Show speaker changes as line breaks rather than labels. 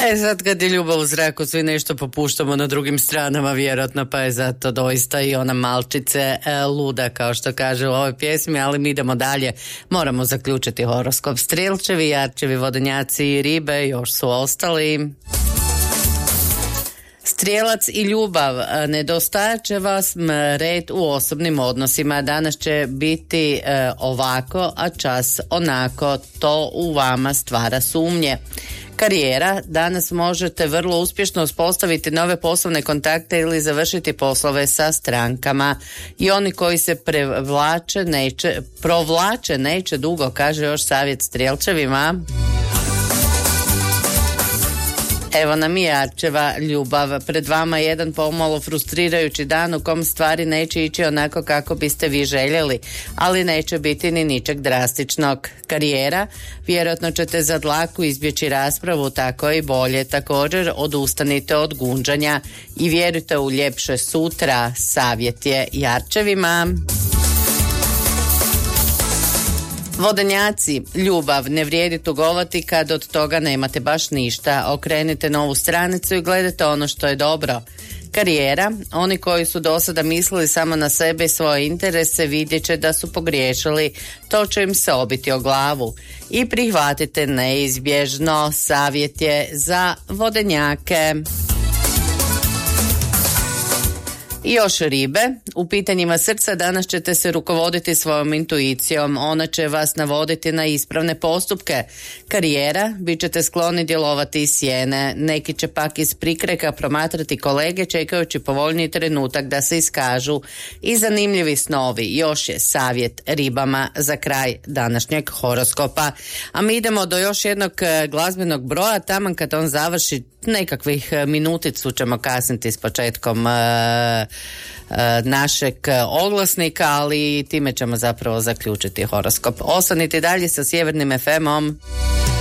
Sad kad je ljubav u zraku, svi nešto popuštamo na drugim stranama, vjerojatno, pa je zato doista i ona malčice luda, kao što kaže u ovoj pjesmi, ali mi idemo dalje. Moramo zaključiti horoskop. Strelčevi, jarčevi, vodenjaci i ribe, još su ostali. Strijelac i ljubav, nedostajat će vas red u osobnim odnosima. Danas će biti ovako, a čas onako. To u vama stvara sumnje. Karijera, danas možete vrlo uspješno uspostaviti nove poslovne kontakte ili završiti poslove sa strankama. I oni koji se provlače neće dugo, kaže još savjet Strijelčevima. Evo nam i Jarčeva ljubav. Pred vama je jedan pomalo frustrirajući dan u kom stvari neće ići onako kako biste vi željeli, ali neće biti ni ničeg drastičnog. Karijera, vjerojatno ćete za dlaku izbjeći raspravu, tako i bolje. Također odustanite od gunđanja i vjerujte u ljepše sutra. Savjet je Jarčevima. Vodenjaci, ljubav, ne vrijedi tugovati kad od toga nemate baš ništa. Okrenite novu stranicu i gledajte ono što je dobro. Karijera, oni koji su do sada mislili samo na sebe i svoje interese vidjet će da su pogriješili, to će im se obiti o glavu. I prihvatite neizbježno, savjet je za vodenjake. I još ribe, u pitanjima srca danas ćete se rukovoditi svojom intuicijom, ona će vas navoditi na ispravne postupke. Karijera, bit ćete skloni djelovati iz sjene, neki će pak iz prikreka promatrati kolege čekajući povoljniji trenutak da se iskažu. I zanimljivi snovi, još je savjet ribama za kraj današnjeg horoskopa. A mi idemo do još jednog glazbenog broja, taman kad on završi nekakvih minuticu ćemo kasniti s početkom našeg oglasnika, ali time ćemo zapravo zaključiti horoskop. Ostanite dalje sa Sjevernim FM-om.